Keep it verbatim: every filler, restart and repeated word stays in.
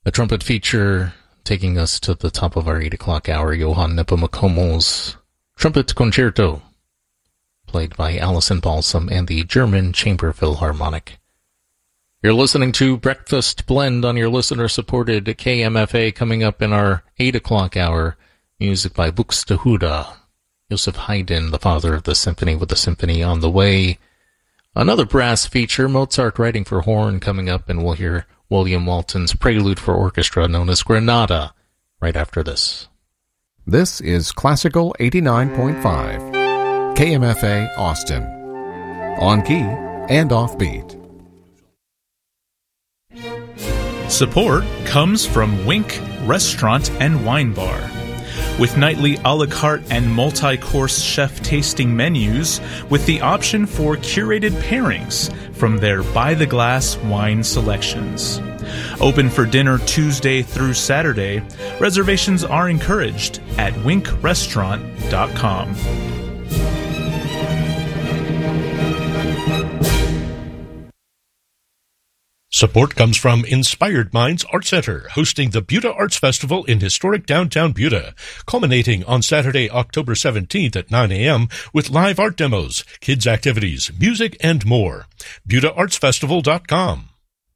A trumpet feature taking us to the top of our eight o'clock hour, Johann Nepomuceno's Trumpet Concerto, played by Alison Balsam and the German Chamber Philharmonic. You're listening to Breakfast Blend on your listener-supported K M F A. Coming up in our eight o'clock hour, music by Buxtehude, Joseph Haydn, the father of the symphony, with the Symphony on the Way. Another brass feature, Mozart writing for horn, coming up, and we'll hear William Walton's prelude for orchestra known as Granada right after this. This is Classical eighty-nine point five, K M F A Austin, on key and offbeat. Support comes from Wink Restaurant and Wine Bar. With nightly a la carte and multi-course chef tasting menus with the option for curated pairings from their by-the-glass wine selections. Open for dinner Tuesday through Saturday. Reservations are encouraged at wink restaurant dot com. Support comes from Inspired Minds Art Center, hosting the Buda Arts Festival in historic downtown Buda, culminating on Saturday, October seventeenth at nine a.m. with live art demos, kids' activities, music, and more. buda arts festival dot com.